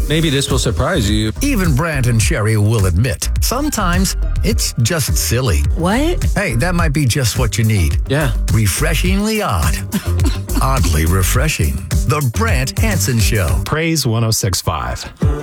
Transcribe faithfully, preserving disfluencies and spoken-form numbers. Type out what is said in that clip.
Maybe this will surprise you. Even Brant and Sherry will admit, sometimes it's just silly. What? Hey, that might be just what you need. Yeah. Refreshingly odd. Oddly refreshing. The Brant Hanson Show. Praise one oh six point five.